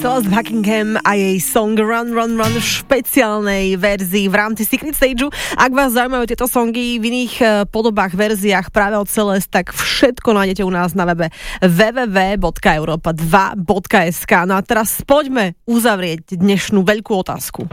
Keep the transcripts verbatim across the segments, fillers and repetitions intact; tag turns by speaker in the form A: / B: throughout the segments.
A: Celeste Buckingham a jej song Run, Run, Run v špeciálnej verzii v rámci Secret Stageu. Ak vás zaujímajú tieto songy v iných podobách, verziách práve od Celeste, tak všetko nájdete u nás na webe w w w bodka europa dva bodka es ka. No a teraz poďme uzavrieť dnešnú veľkú otázku.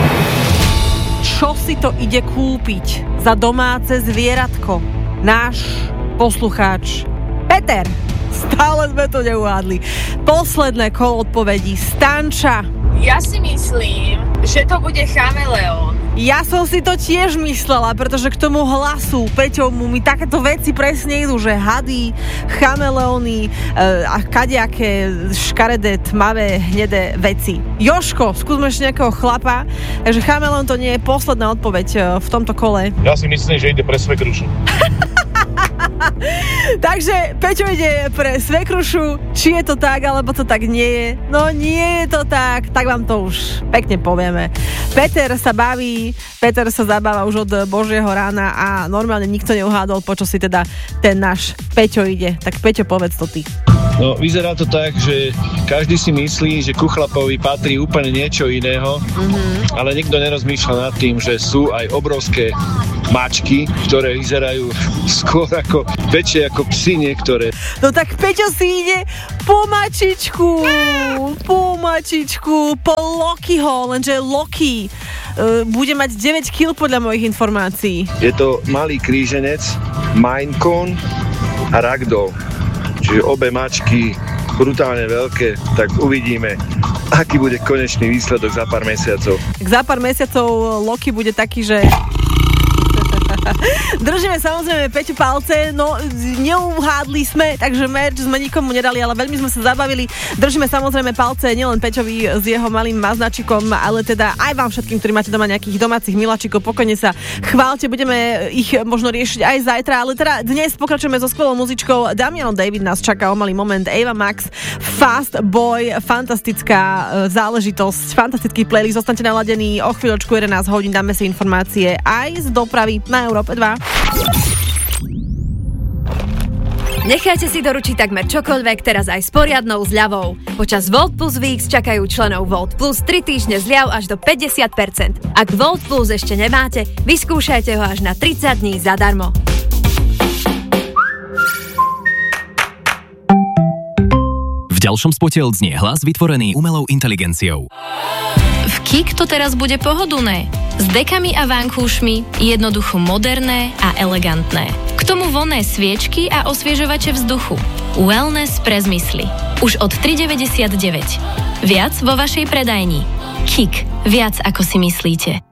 A: Čo si to ide kúpiť za domáce zvieratko? Náš poslucháč Peter. Stále sme to neuhádli. Posledné kolo odpovedí. Stanča.
B: Ja si myslím, že to bude chameleón.
A: Ja som si to tiež myslela, pretože k tomu hlasu Peťovmu mi takéto veci presne idú, že hady, chameleóny e, a kadejaké škaredé, tmavé, hnedé veci. Jožko, skúsme ešte nejakého chlapa. Takže chameleón to nie je posledná odpoveď e, v tomto kole.
C: Ja si myslím, že ide pre svekrušu.
A: Takže Peťo ide pre svekrušu, či je to tak, alebo to tak nie je. No nie je to tak, tak vám to už pekne povieme. Peter sa baví, Peter sa zabáva už od Božieho rána a normálne nikto neuhádol, po čo si teda ten náš Peťo ide. Tak Peťo, povedz to ty.
D: No, vyzerá to tak, že každý si myslí, že ku chlapovi patrí úplne niečo iného, mm-hmm. ale nikto nerozmýšľa nad tým, že sú aj obrovské mačky, ktoré vyzerajú skôr ako väčšie ako psi niektoré.
A: No tak Peťo si ide po mačičku, po mačičku, po Lokiho, lenže Loki uh, bude mať deväť kíl podľa mojich informácií.
D: Je to malý kríženec, Maine Coon a Ragdoll. Čiže obe mačky brutálne veľké, tak uvidíme, aký bude konečný výsledok za pár mesiacov.
A: Za pár mesiacov Loki bude taký, že... Držíme samozrejme Peťu palce, no neuhádli sme, takže merch sme nikomu nedali, ale veľmi sme sa zabavili. Držíme samozrejme palce nielen Peťovi s jeho malým maznačikom, ale teda aj vám všetkým, ktorí máte doma nejakých domácich miláčikov, pokojne sa chválte, budeme ich možno riešiť aj zajtra, ale teda dnes pokračujeme so skvelou muzičkou. Damiano David nás čaká o malý moment, Ava Max, Fast Boy, fantastická záležitosť, fantastický playlist, zostaňte naladení, o chvíľočku jedenásť hodín dáme si informácie aj z dopravy na Európe dva.
E: Nechajte si doručiť takmer čokoľvek teraz aj s poriadnou zľavou. Počas Volt Plus Weeks čakajú členov Volt Plus tri týždne zľav až do päťdesiat percent. Ak Volt Plus ešte nemáte, vyskúšajte ho až na tridsať dní zadarmo.
F: V ďalšom spote odznie hlas vytvorený umelou inteligenciou.
G: V Kik to teraz bude pohodlné. S dekami a vankúšmi, jednoducho moderné a elegantné. K tomu vonné sviečky a osviežovače vzduchu. Wellness pre zmysly. Už od tri deväťdesiatdeväť. Viac vo vašej predajni. Kik. Viac ako si myslíte.